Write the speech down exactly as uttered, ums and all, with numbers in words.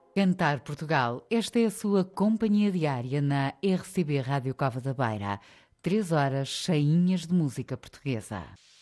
Cantar Portugal, esta é a sua companhia diária na R C B Rádio Cova da Beira. Três horas cheinhas de música portuguesa.